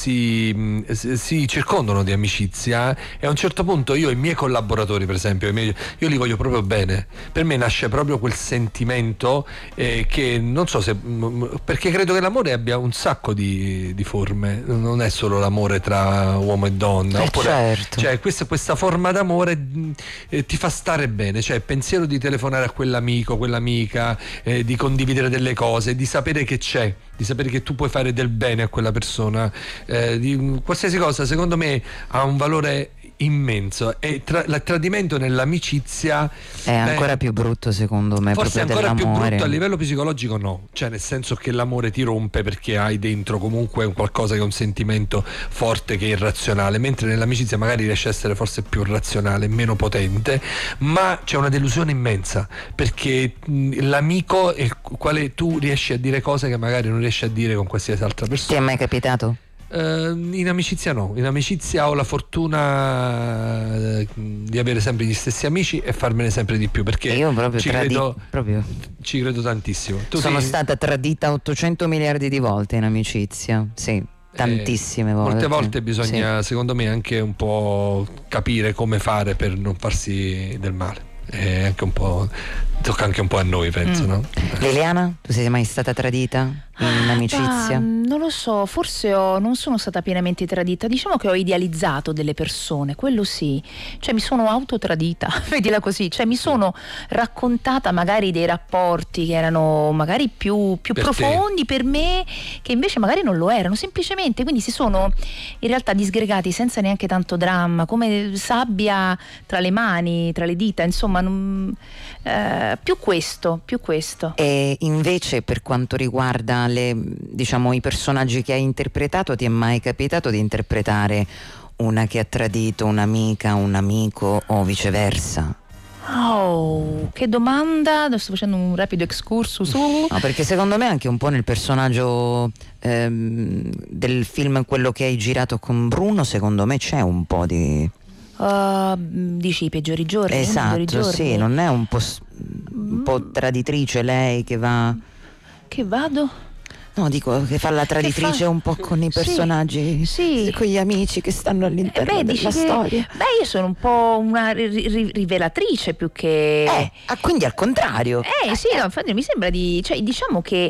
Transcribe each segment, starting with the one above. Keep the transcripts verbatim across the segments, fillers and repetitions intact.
si, si circondano di amicizia e a un certo punto io i miei collaboratori, per esempio, io li voglio proprio bene. Per me nasce proprio quel sentimento eh, che non so se, perché credo che l'amore abbia un sacco di, di forme, non è solo l'amore tra uomo e donna, eh oppure, certo. cioè questa, questa forma d'amore eh, ti fa stare bene, cioè il pensiero di telefonare a quell'amico, quell'amica, eh, di condividere delle cose, di sapere che c'è, di sapere che tu puoi fare del bene a quella persona, eh, di qualsiasi cosa, secondo me ha un valore immenso. E tra, il tradimento nell'amicizia è ancora beh, più brutto, secondo me, forse è proprio ancora dell'amore. più brutto a livello psicologico, no, cioè nel senso che l'amore ti rompe perché hai dentro comunque un qualcosa che è un sentimento forte, che è irrazionale, mentre nell'amicizia magari riesce a essere forse più razionale, meno potente, ma c'è una delusione immensa perché l'amico è il quale tu riesci a dire cose che magari non riesci a dire con qualsiasi altra persona. Ti è mai capitato? Uh, in amicizia no, in amicizia ho la fortuna uh, di avere sempre gli stessi amici e farmene sempre di più, perché io proprio ci, tradi- credo, proprio. ci credo tantissimo. Tu sono ti... stata tradita ottocento miliardi di volte in amicizia, sì, tantissime eh, volte. Molte volte bisogna, sì. secondo me, anche un po' capire come fare per non farsi del male. È anche un po', tocca anche un po' a noi, penso, mm. no? Liliana, tu sei mai stata tradita in amicizia? Ah, non lo so, forse ho, non sono stata pienamente tradita, diciamo che ho idealizzato delle persone, quello sì, cioè mi sono autotradita, vedila così, cioè mi sono raccontata magari dei rapporti che erano magari più, più per profondi te. Per me, che invece magari non lo erano, semplicemente, quindi si sono in realtà disgregati senza neanche tanto dramma, come sabbia tra le mani, tra le dita, insomma. Non, eh, più questo, più questo. E invece per quanto riguarda le, diciamo, i personaggi che hai interpretato, ti è mai capitato di interpretare una che ha tradito un'amica, un amico o viceversa? Oh, che domanda! Adesso sto facendo un rapido excursus su. No, perché secondo me anche un po' nel personaggio ehm, del film, quello che hai girato con Bruno, secondo me c'è un po' di... Uh, dici i peggiori giorni? Esatto, i giorni. Sì, non è un po', un po' traditrice lei che va... Che vado? No, dico che fa la traditrice fa... un po' con i personaggi, sì, sì. con gli amici che stanno all'interno eh beh, della che... storia. Beh, io sono un po' una ri- ri- rivelatrice più che... Eh, ah, quindi al contrario. Eh, sì, no, infatti mi sembra di... Cioè, diciamo che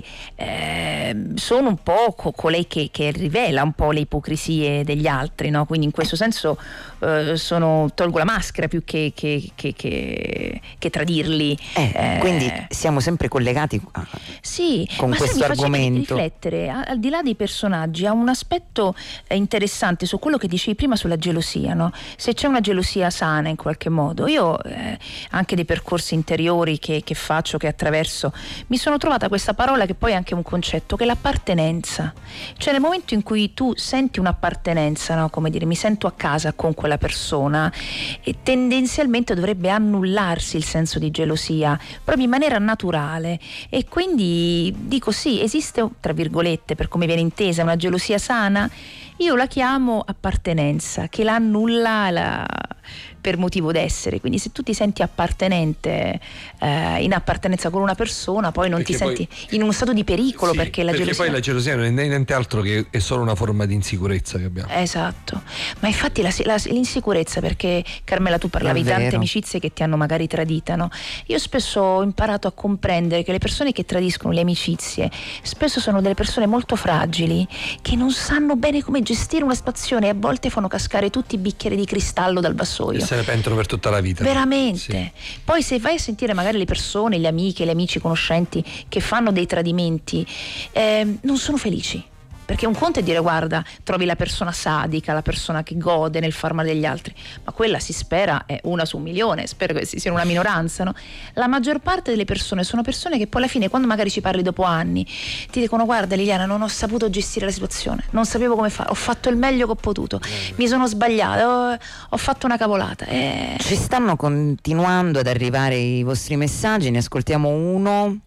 eh, sono un po' co- colei che, che rivela un po' le ipocrisie degli altri, no? Quindi in questo senso eh, sono... tolgo la maschera più che, che, che, che, che tradirli. Eh, eh, quindi siamo sempre collegati a... sì, con ma questo sai, argomento. Riflettere, al di là dei personaggi, ha un aspetto eh, interessante su quello che dicevi prima sulla gelosia, no? Se c'è una gelosia sana in qualche modo, io eh, anche dei percorsi interiori che, che faccio, che attraverso, mi sono trovata questa parola che poi è anche un concetto, che è l'appartenenza. Cioè nel momento in cui tu senti un'appartenenza, no? Come dire, mi sento a casa con quella persona, e tendenzialmente dovrebbe annullarsi il senso di gelosia proprio in maniera naturale, e quindi dico sì, esiste tra virgolette, per come viene intesa, una gelosia sana. Io la chiamo appartenenza, che la annulla la, per motivo d'essere. Quindi se tu ti senti appartenente eh, in appartenenza con una persona, poi non perché ti poi, senti in uno stato di pericolo, sì, perché la perché gelosia... poi la gelosia non è niente altro che è solo una forma di insicurezza che abbiamo. Esatto, ma infatti la, la, l'insicurezza, perché Carmela tu parlavi di tante amicizie che ti hanno magari tradita, no? Io spesso ho imparato a comprendere che le persone che tradiscono le amicizie spesso sono delle persone molto fragili, che non sanno bene come gestire una situazione, e a volte fanno cascare tutti i bicchieri di cristallo dal vassoio. E se ne pentono per tutta la vita. Veramente. Sì. Poi se vai a sentire magari le persone, le amiche, gli amici, conoscenti che fanno dei tradimenti, eh, non sono felici. Perché un conto è dire guarda, trovi la persona sadica, la persona che gode nel far male agli altri, ma quella si spera è una su un milione, spero che sia una minoranza, no? La maggior parte delle persone sono persone che poi alla fine, quando magari ci parli dopo anni, ti dicono guarda Liliana, non ho saputo gestire la situazione, non sapevo come fare, ho fatto il meglio che ho potuto, mi sono sbagliata, ho, ho fatto una cavolata. E... Ci stanno continuando ad arrivare i vostri messaggi, ne ascoltiamo uno.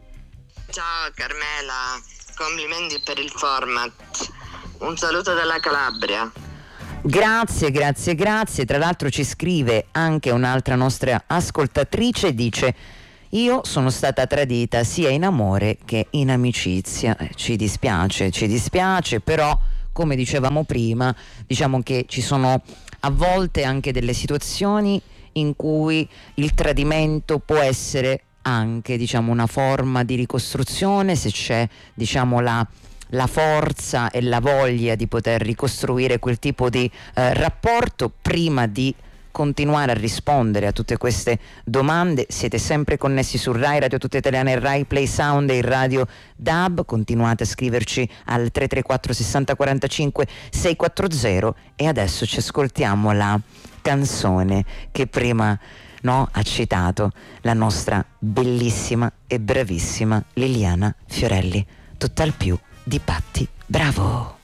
Ciao Carmela, complimenti per il format, un saluto dalla Calabria. Grazie, grazie, grazie. Tra l'altro ci scrive anche un'altra nostra ascoltatrice, dice io sono stata tradita sia in amore che in amicizia. Eh, ci dispiace, ci dispiace, però come dicevamo prima, diciamo che ci sono a volte anche delle situazioni in cui il tradimento può essere anche, diciamo, una forma di ricostruzione, se c'è, diciamo, la la forza e la voglia di poter ricostruire quel tipo di eh, rapporto. Prima di continuare a rispondere a tutte queste domande, siete sempre connessi su Rai Radio Tutta Italiana, il Rai Play Sound e il Radio D A B. Continuate a scriverci al tre tre quattro sessanta quarantacinque seicentoquaranta e adesso ci ascoltiamo la canzone che prima, no, ha citato la nostra bellissima e bravissima Liliana Fiorelli, tutt'al più di Patti Bravo.